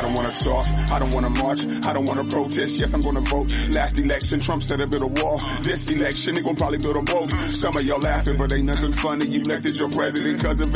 don't wanna talk, I don't wanna march, I don't wanna protest. Yes, I'm gonna vote. Last election, Trump said to build a wall. This election, they gon' probably build a boat. Some of y'all laughing, but ain't nothing funny. You elected your president 'cause of